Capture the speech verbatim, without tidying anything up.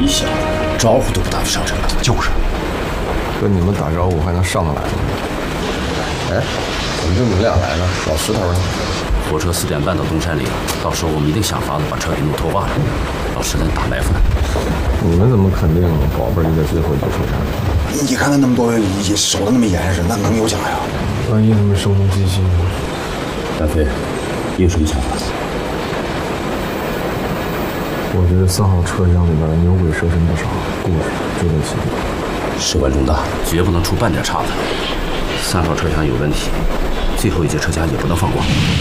你小子招呼都不打就上车了。 就是，跟你们打招呼还能上得来吗？哎，怎么就你们俩来了？老石头呢？ 火车四点半到东山里，到时候我们一定想法子把车给弄脱袜了。老石在打埋伏呢。 你们怎么肯定宝贝儿就在最后一节出站？ 你看看那么多人，也守得那么严实，那能有假呀？ 万一他们声东击西呢？ 大飞，你有什么想法？ 我觉得三号车厢里边牛鬼蛇神不少，故事就这几个， 事关重大， 绝不能出半点岔子。三号车厢有问题，最后一节车厢也不能放过。